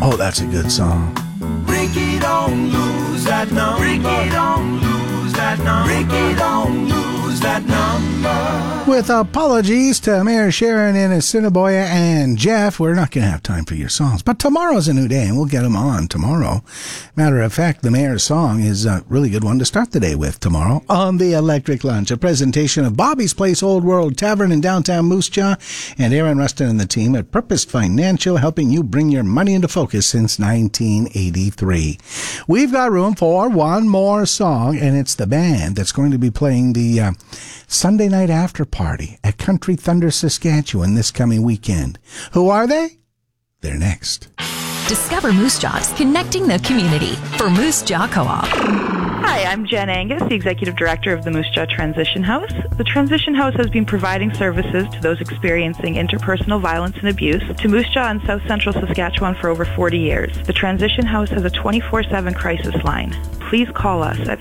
Oh, that's a good song. Ricky, don't lose that number. Ricky, don't lose that number. Ricky, don't lose that number. With apologies to Mayor Sharon in Assiniboia and Jeff, we're not going to have time for your songs. But tomorrow's a new day, and we'll get them on tomorrow. Matter of fact, the Mayor's song is a really good one to start the day with tomorrow on the Electric Lunch, a presentation of Bobby's Place Old World Tavern in downtown Moose Jaw, and Aaron Rustin and the team at Purpose Financial, helping you bring your money into focus since 1983. We've got room for one more song, and it's the band that's going to be playing the Sunday night after party at Country Thunder, Saskatchewan this coming weekend. Who are they? They're next. Discover Moose Jaw's connecting the community for Moose Jaw Co-op. Hi, I'm Jen Angus, the Executive Director of the Moose Jaw Transition House. The Transition House has been providing services to those experiencing interpersonal violence and abuse to Moose Jaw and South Central Saskatchewan for over 40 years. The Transition House has a 24/7 crisis line. Please call us at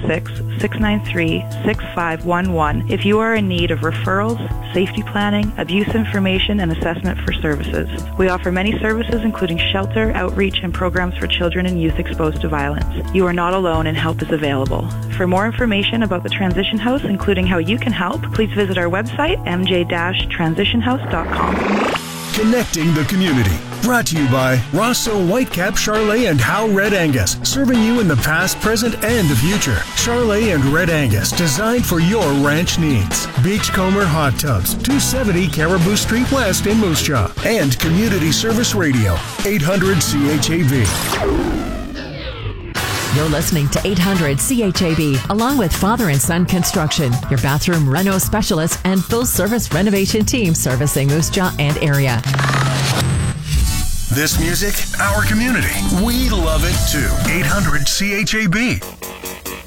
306-693-6511 if you are in need of referrals, safety planning, abuse information, and assessment for services. We offer many services including shelter, outreach, and programs for children and youth exposed to violence. You are not alone and help is available. For more information about the Transition House, including how you can help, please visit our website, mj-transitionhouse.com. Connecting the community. Brought to you by Rosso Whitecap, Charolais, and Howe Red Angus. Serving you in the past, present, and the future. Charolais and Red Angus, designed for your ranch needs. Beachcomber Hot Tubs, 270 Caribou Street West in Moose Jaw. And Community Service Radio, 800 CHAB. You're listening to 800 CHAB, along with Father and Son Construction, your bathroom reno specialist and full-service renovation team servicing Moose Jaw and area. This music, our community. We love it too. 800 CHAB.